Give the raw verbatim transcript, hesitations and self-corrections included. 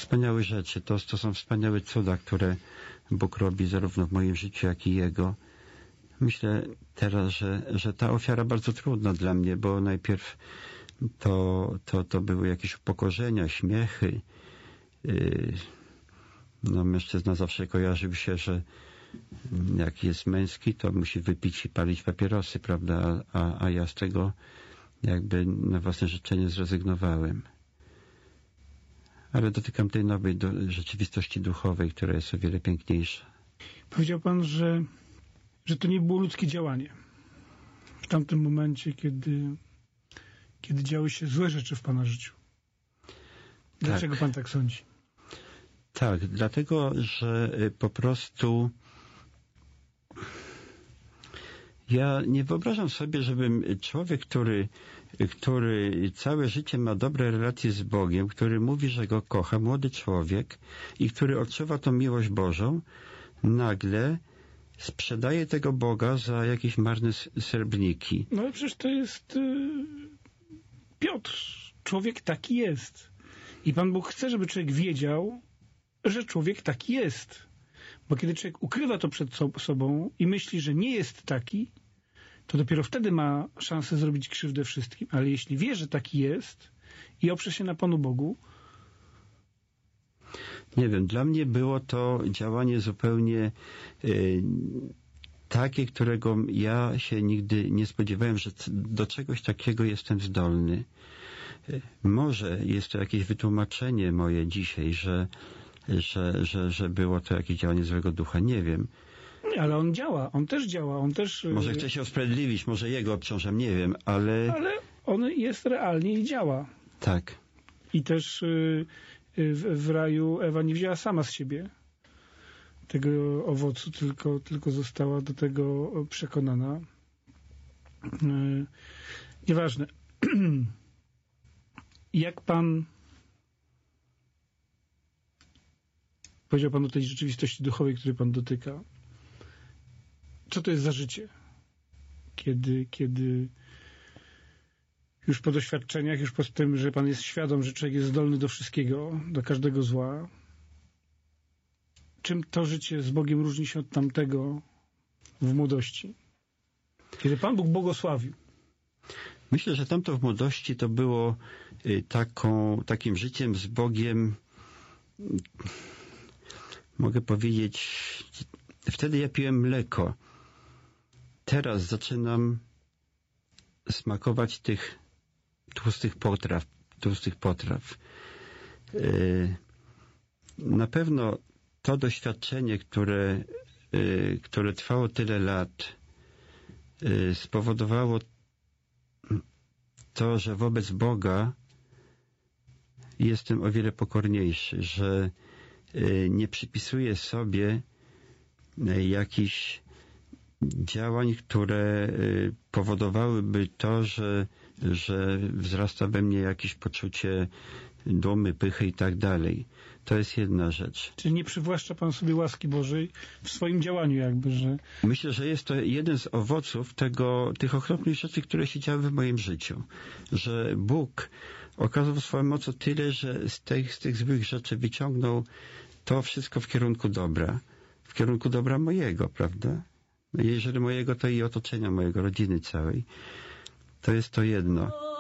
wspaniałe rzeczy. To, to są wspaniałe cuda, które Bóg robi zarówno w moim życiu, jak i Jego. Myślę teraz, że, że ta ofiara bardzo trudna dla mnie, bo najpierw to, to, to były jakieś upokorzenia, śmiechy. Yy, no, mężczyzna zawsze kojarzył się, że jak jest męski, to musi wypić i palić papierosy, prawda? A, a ja z tego jakby na własne życzenie zrezygnowałem. Ale dotykam tej nowej do, rzeczywistości duchowej, która jest o wiele piękniejsza. Powiedział pan, że, że to nie było ludzkie działanie. W tamtym momencie, kiedy, kiedy działy się złe rzeczy w pana życiu. Dlaczego tak. pan tak sądzi? Tak, dlatego, że po prostu ja nie wyobrażam sobie, żebym człowiek, który, który całe życie ma dobre relacje z Bogiem, który mówi, że Go kocha, młody człowiek i który odczuwa tą miłość Bożą, nagle sprzedaje tego Boga za jakieś marne srebrniki. No ale przecież to jest yy, Piotr. Człowiek taki jest. I Pan Bóg chce, żeby człowiek wiedział, że człowiek taki jest. Bo kiedy człowiek ukrywa to przed sobą i myśli, że nie jest taki, to dopiero wtedy ma szansę zrobić krzywdę wszystkim. Ale jeśli wie, że taki jest i oprze się na Panu Bogu... Nie wiem, dla mnie było to działanie zupełnie yy, takie, którego ja się nigdy nie spodziewałem, że do czegoś takiego jestem zdolny. Yy, może jest to jakieś wytłumaczenie moje dzisiaj, że Że, że, że było to jakieś działanie złego ducha. Nie wiem. Nie, ale on działa. On też działa. On też... Może chce się usprawiedliwić, może jego obciążam, nie wiem, ale... Ale on jest realnie i działa. Tak. I też y, y, w, w raju Ewa nie wzięła sama z siebie tego owocu, tylko, tylko została do tego przekonana. Y, nieważne. Jak pan... Powiedział pan o tej rzeczywistości duchowej, której pan dotyka. Co to jest za życie? Kiedy, kiedy już po doświadczeniach, już po tym, że pan jest świadom, że człowiek jest zdolny do wszystkiego, do każdego zła. Czym to życie z Bogiem różni się od tamtego w młodości? Kiedy Pan Bóg błogosławił. Myślę, że tamto w młodości to było taką, takim życiem z Bogiem, mogę powiedzieć, wtedy ja piłem mleko. Teraz zaczynam smakować tych tłustych potraw, tłustych potraw. Na pewno to doświadczenie, które, które trwało tyle lat, spowodowało to, że wobec Boga jestem o wiele pokorniejszy, że nie przypisuję sobie jakichś działań, które powodowałyby to, że, że wzrasta we mnie jakieś poczucie dumy, pychy i tak dalej. To jest jedna rzecz. Czyli nie przywłaszcza Pan sobie łaski Bożej w swoim działaniu jakby, że... Myślę, że jest to jeden z owoców tego, tych okropnych rzeczy, które się działy w moim życiu. Że Bóg okazał swoją mocą tyle, że z tych, z tych złych rzeczy wyciągnął to wszystko w kierunku dobra. W kierunku dobra mojego, prawda? Jeżeli mojego, to i otoczenia mojego, rodziny całej. To jest to jedno.